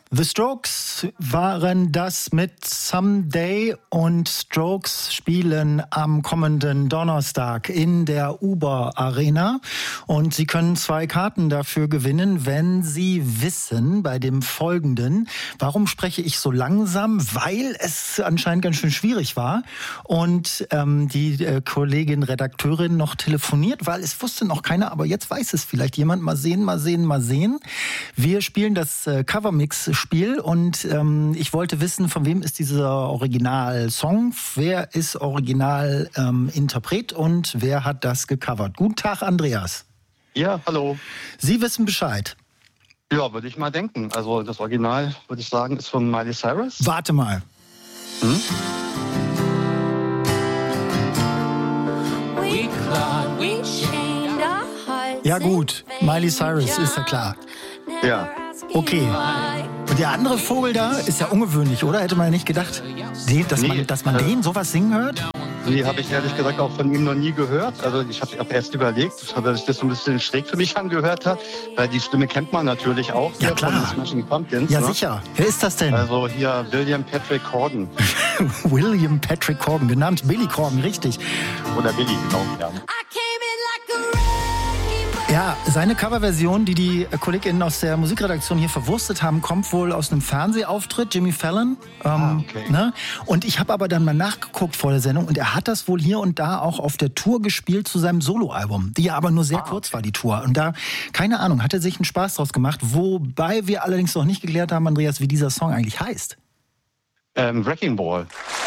The Strokes waren das mit Someday und Strokes spielen am kommenden Donnerstag in der Uber Arena und Sie können 2 Karten dafür gewinnen, wenn Sie wissen bei dem Folgenden. Warum spreche ich so langsam? Weil es anscheinend ganz schön schwierig war und die Kollegin Redakteurin noch telefoniert, weil es wusste noch keiner, aber jetzt weiß es vielleicht jemand. Mal sehen. Wir spielen das Covermix-Spiel und ich wollte wissen, von wem ist dieser Original-Song, wer ist Original-Interpret und wer hat das gecovert. Guten Tag, Andreas. Ja, hallo. Sie wissen Bescheid. Ja, würde ich mal denken. Also das Original, würde ich sagen, ist von Miley Cyrus. Warte mal. Ja gut, Miley Cyrus ist ja klar. Ja. Okay. Und der andere Vogel da ist ja ungewöhnlich, oder? Hätte man ja nicht gedacht, dass man den sowas singen hört? Nee, habe ich ehrlich gesagt auch von ihm noch nie gehört. Also ich habe erst überlegt, dass sich das so ein bisschen schräg für mich angehört hat, weil die Stimme kennt man natürlich auch. Ja, klar. Von den Smashing Pumpkins. Ja, ne? Sicher. Wer ist das denn? Also hier William Patrick Corgan. William Patrick Corgan, genannt Billy Corgan, richtig. Oder Billy, genau. Ja. Ja, seine Coverversion, die KollegInnen aus der Musikredaktion hier verwurstet haben, kommt wohl aus einem Fernsehauftritt, Jimmy Fallon. Okay. Ne? Und ich habe aber dann mal nachgeguckt vor der Sendung und er hat das wohl hier und da auch auf der Tour gespielt zu seinem Soloalbum, die ja aber nur sehr kurz war, die Tour. Und da, keine Ahnung, hat er sich einen Spaß draus gemacht, wobei wir allerdings noch nicht geklärt haben, Andreas, wie dieser Song eigentlich heißt. Wrecking Ball.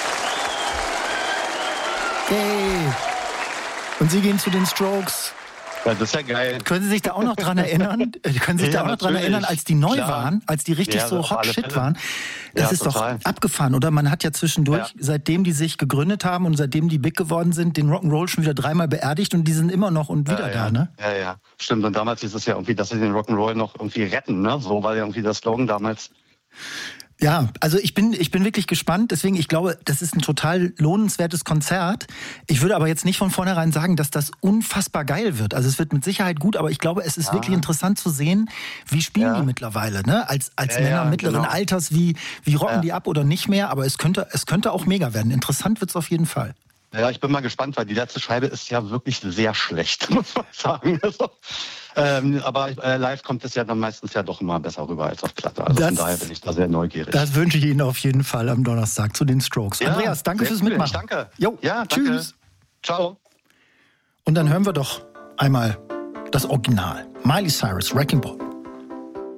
Hey! Und Sie gehen zu den Strokes. Ja, das ist ja geil. Können Sie sich da auch noch dran erinnern? Als die neu waren, als die richtig so Hot Shit waren? Das ist total. Doch abgefahren, oder? Man hat ja zwischendurch, seitdem die sich gegründet haben und seitdem die big geworden sind, den Rock'n'Roll schon wieder 3-mal beerdigt und die sind immer noch und wieder da, ne? Ja, stimmt. Und damals hieß es ja irgendwie, dass sie den Rock'n'Roll noch irgendwie retten, ne? So war ja irgendwie der Slogan damals. Ja, also ich bin wirklich gespannt. Deswegen, ich glaube, das ist ein total lohnenswertes Konzert. Ich würde aber jetzt nicht von vornherein sagen, dass das unfassbar geil wird. Also es wird mit Sicherheit gut, aber ich glaube, es ist wirklich interessant zu sehen, wie spielen die mittlerweile, ne? Als Männer mittleren Alters, wie rocken die ab oder nicht mehr. Aber es könnte auch mega werden. Interessant wird's auf jeden Fall. Ja, ich bin mal gespannt, weil die letzte Scheibe ist ja wirklich sehr schlecht, muss man sagen. Also, aber live kommt es ja dann meistens ja doch immer besser rüber als auf Platte. Also von daher bin ich da sehr neugierig. Das wünsche ich Ihnen auf jeden Fall am Donnerstag zu den Strokes. Ja, Andreas, danke fürs Mitmachen. Danke. Jo, ja, danke. Tschüss. Ciao. Und dann hören wir doch einmal das Original. Miley Cyrus, Wrecking Ball.